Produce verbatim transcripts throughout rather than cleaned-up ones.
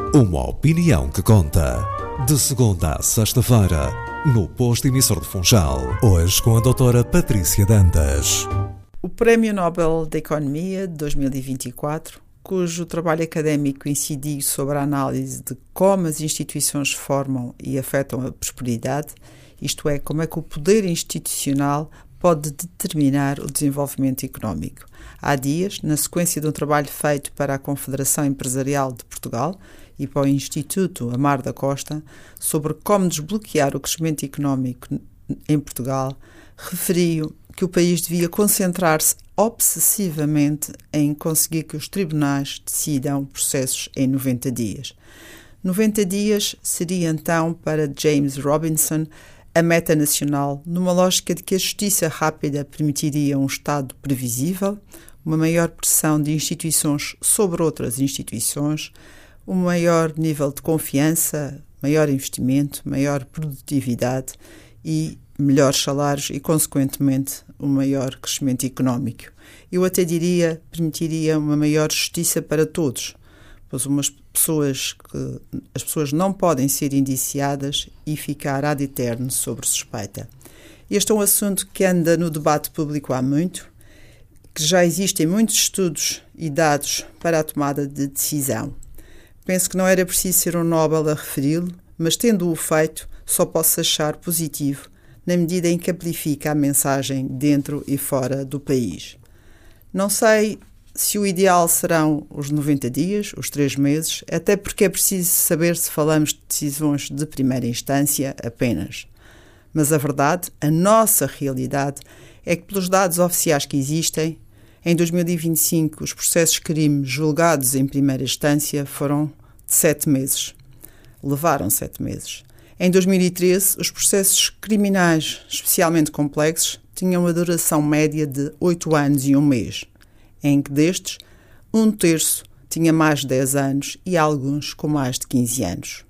Uma opinião que conta. De segunda a sexta-feira, no Posto Emissor de Funchal. Hoje com a doutora Patrícia Dantas. O Prémio Nobel da Economia de dois mil e vinte e quatro, cujo trabalho académico incidiu sobre a análise de como as instituições formam e afetam a prosperidade, isto é, como é que o poder institucional pode determinar o desenvolvimento económico. Há dias, na sequência de um trabalho feito para a Confederação Empresarial de Portugal e para o Instituto Amar da Costa sobre como desbloquear o crescimento económico em Portugal, referiu que o país devia concentrar-se obsessivamente em conseguir que os tribunais decidam processos em noventa dias. noventa dias seria então, para James Robinson, a meta nacional, numa lógica de que a justiça rápida permitiria um Estado previsível, uma maior pressão de instituições sobre outras instituições, um maior nível de confiança, maior investimento, maior produtividade e melhores salários e, consequentemente, um maior crescimento económico. Eu até diria, permitiria uma maior justiça para todos, pois umas pessoas que, as pessoas não podem ser indiciadas e ficar ad eterno sobre suspeita. Este é um assunto que anda no debate público há muito, que já existem muitos estudos e dados para a tomada de decisão. Penso que não era preciso ser um Nobel a referi-lo, mas tendo-o feito, só posso achar positivo, na medida em que amplifica a mensagem dentro e fora do país. Não sei se o ideal serão os noventa dias, os três meses, até porque é preciso saber se falamos de decisões de primeira instância apenas. Mas a verdade, a nossa realidade, é que pelos dados oficiais que existem, em dois mil e vinte e cinco os processos de crime julgados em primeira instância foram de sete meses. Levaram sete meses. Em dois mil e treze, os processos criminais especialmente complexos tinham uma duração média de oito anos e um mês, em que destes, um terço tinha mais de dez anos e alguns com mais de quinze anos.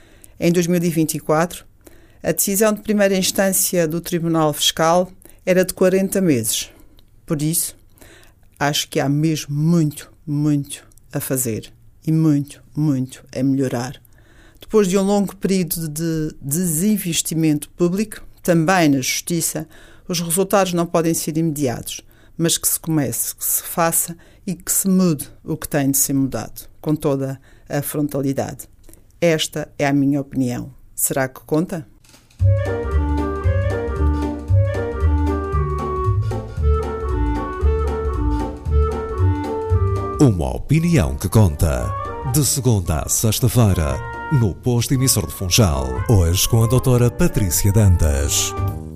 Em dois mil e vinte e quatro, a decisão de primeira instância do Tribunal Fiscal era de quarenta meses. Por isso, acho que há mesmo muito, muito a fazer e muito, muito a melhorar. Depois de um longo período de desinvestimento público, também na justiça, os resultados não podem ser imediatos, mas que se comece, que se faça e que se mude o que tem de ser mudado, com toda a frontalidade. Esta é a minha opinião. Será que conta? Uma opinião que conta. De segunda a sexta-feira, no Posto Emissor de Funchal. Hoje com a doutora Patrícia Dantas.